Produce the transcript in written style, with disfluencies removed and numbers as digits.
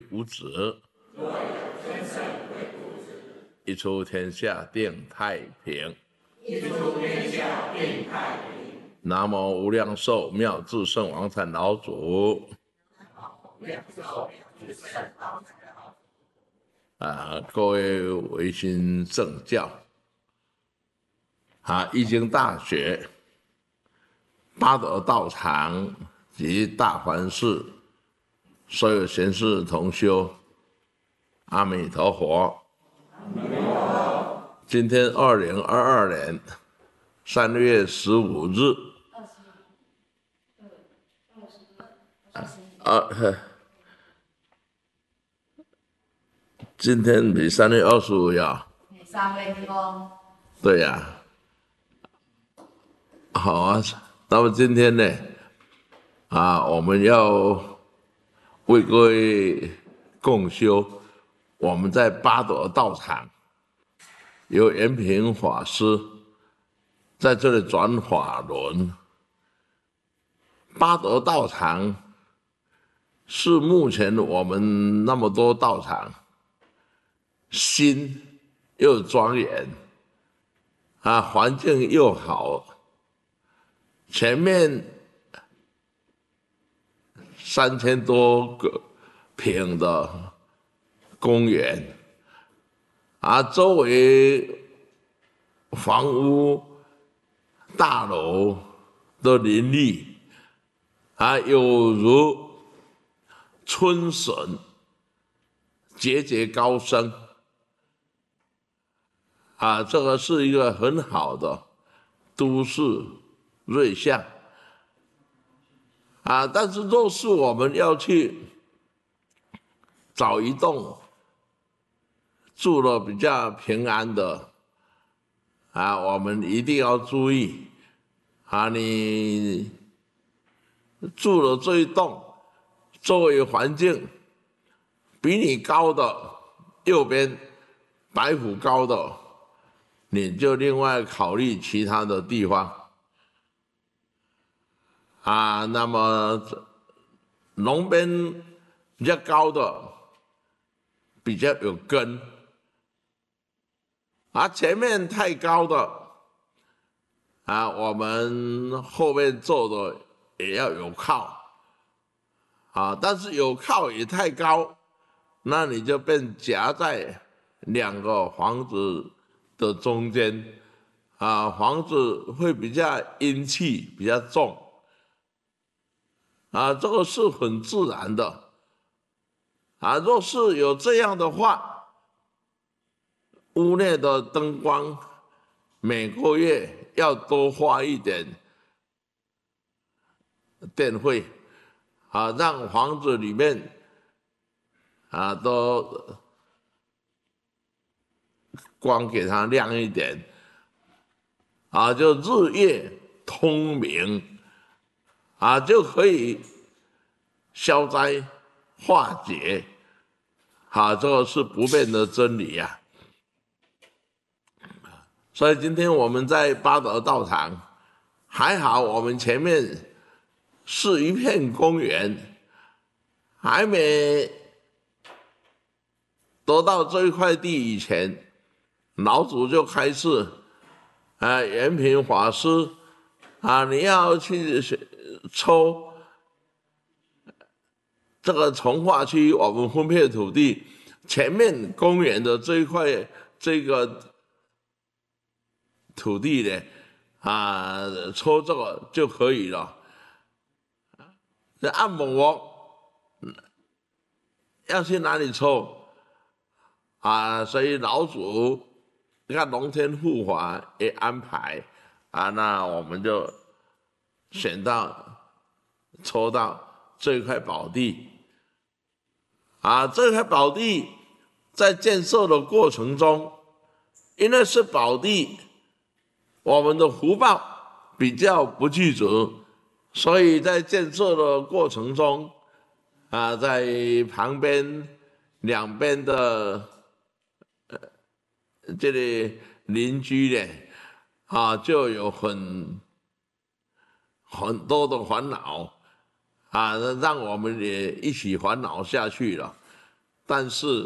无子，一出天下定太平。南无无量寿妙智胜王禅老祖。各位维新正教，易经大学、八德道场及大环寺所有贤士同修，阿弥陀佛。今天2022年3月15日，今天比3月25要 3月1 对呀，好啊。那么今天呢，我们要为各位共修，我们在八德道场由延平法师在这里转法轮。八德道场是目前我们那么多道场新又庄严，环境又好，前面3000多个平的公园，周围房屋大楼都林立，有如春笋节节高升，这个是一个很好的都市瑞相，但是若是我们要去找一栋住了比较平安的，我们一定要注意，你住了这一栋，周围环境比你高的右边白虎高的，你就另外考虑其他的地方。那么龙边比较高的比较有根，前面太高的，我们后面坐的也要有靠，但是有靠也太高，那你就变夹在2个房子的中间，房子会比较阴气比较重，这个是很自然的，若是有这样的话，屋内的灯光每个月要多花一点电费，让房子里面都光给它亮一点，就日夜通明，就可以消灾化解，这个是不变的真理呀。所以今天我们在八德道场，还好我们前面是一片公园，还没得到这一块地以前，老祖就开示，延平法师，你要去抽这个从化区我们分配土地前面公园的这一块这个土地呢，抽这个就可以了。按摩要去哪里抽？所以老祖你看龙天护法也安排，那我们就抽到这块宝地，这块宝地在建设的过程中，因为是宝地，我们的福报比较不具足，所以在建设的过程中，在旁边2边的这里邻居呢，就有很多的烦恼，让我们也一起烦恼下去了。 但是